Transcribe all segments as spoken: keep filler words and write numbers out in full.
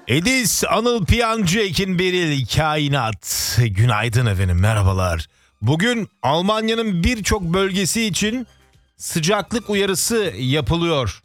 Edis, Anıl Piyancı, Ekin Beril, Kainat. Günaydın efendim, merhabalar. Bugün Almanya'nın birçok bölgesi için sıcaklık uyarısı yapılıyor.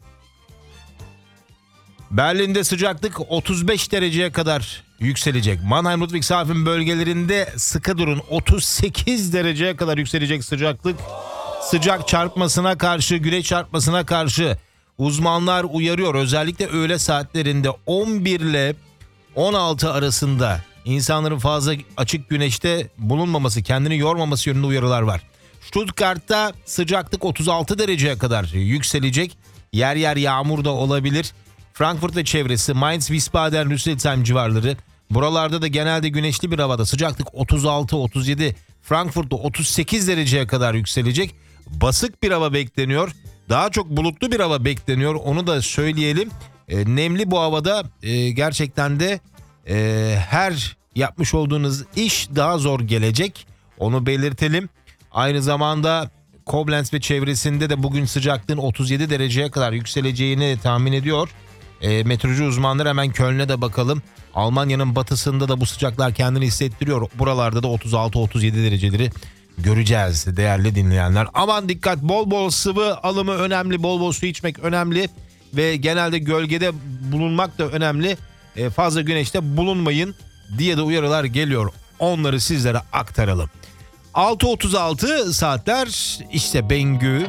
Berlin'de sıcaklık otuz beş dereceye kadar yükselecek. Mannheim, Ludwigshafen bölgelerinde sıkı durun, otuz sekiz dereceye kadar yükselecek sıcaklık. Sıcak çarpmasına karşı, güneş çarpmasına karşı uzmanlar uyarıyor. Özellikle öğle saatlerinde on bir ile on altı arasında insanların fazla açık güneşte bulunmaması, kendini yormaması yönünde uyarılar var. Stuttgart'ta sıcaklık otuz altı dereceye kadar yükselecek. Yer yer yağmur da olabilir. Frankfurt ve çevresi, Mainz, Wiesbaden, Rüsselsheim civarları. Buralarda da genelde güneşli bir havada sıcaklık otuz altı otuz yedi. Frankfurt'ta otuz sekiz dereceye kadar yükselecek. Basık bir hava bekleniyor. Daha çok bulutlu bir hava bekleniyor. Onu da söyleyelim. E, nemli bu havada e, gerçekten de e, her yapmış olduğunuz iş daha zor gelecek. Onu belirtelim. Aynı zamanda Koblenz ve çevresinde de bugün sıcaklığın otuz yedi dereceye kadar yükseleceğini tahmin ediyor. E, meteoroloji uzmanları, hemen Köln'e de bakalım. Almanya'nın batısında da bu sıcaklar kendini hissettiriyor. Buralarda da otuz altı otuz yedi dereceleri göreceğiz değerli dinleyenler. Aman dikkat, bol bol sıvı alımı önemli, bol bol su içmek önemli ve genelde gölgede bulunmak da önemli. E, fazla güneşte bulunmayın diye de uyarılar geliyor. Onları sizlere aktaralım. altı otuz altı saatler, işte Bengü.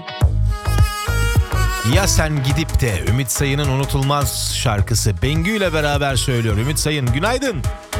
Ya sen gidip de Ümit Sayın'ın unutulmaz şarkısı Bengü ile beraber söylüyor. Ümit Sayın günaydın.